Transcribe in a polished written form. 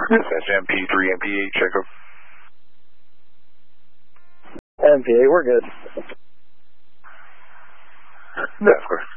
That's MP3, MP8, check up. MP8, we're good. Yeah, of course.